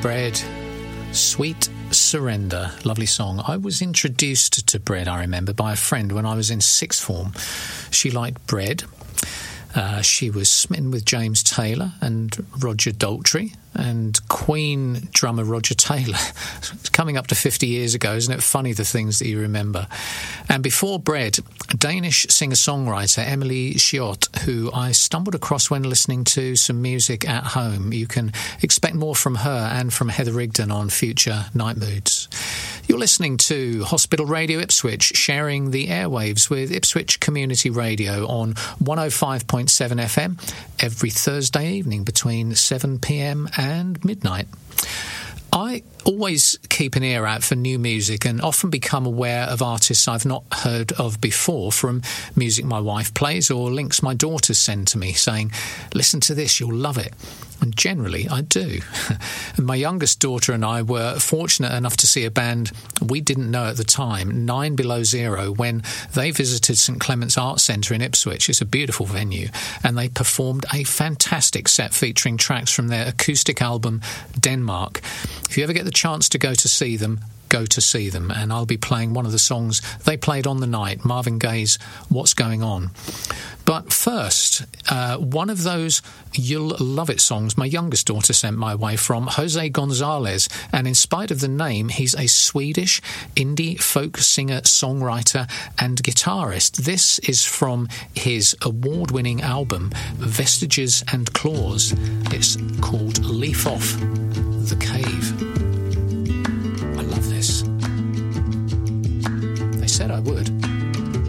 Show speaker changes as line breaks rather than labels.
Bread, Sweet Surrender. Lovely song. I was introduced to Bread, I remember, by a friend when I was in sixth form. She liked Bread. She was smitten with James Taylor and Roger Daltrey and Queen drummer Roger Taylor. It's coming up to 50 years ago, isn't it funny, the things that you remember? And before Bread, Danish singer-songwriter Emily Schiot, who I stumbled across when listening to some music at home. You can expect more from her and from Heather Rigdon on future Night Moods. You're listening to Hospital Radio Ipswich, sharing the airwaves with Ipswich Community Radio on 105.7 FM every Thursday evening between 7 p.m. and midnight. I always keep an ear out for new music and often become aware of artists I've not heard of before from music my wife plays or links my daughters send to me saying, listen to this, you'll love it. And generally, I do. And my youngest daughter and I were fortunate enough to see a band we didn't know at the time, 9 Below Zero, when they visited St Clement's Arts Centre in Ipswich. It's a beautiful venue. And they performed a fantastic set featuring tracks from their acoustic album, Denmark. If you ever get the chance to go to see them, go to see them. And I'll be playing one of the songs they played on the night, Marvin Gaye's What's Going On. But first, one of those You'll Love It songs my youngest daughter sent my way from Jose Gonzalez, and in spite of the name, he's a Swedish indie folk singer, songwriter and guitarist. This is from his award-winning album Vestiges and Claws. It's called Leaf Off the Cave. I love this. They said I would.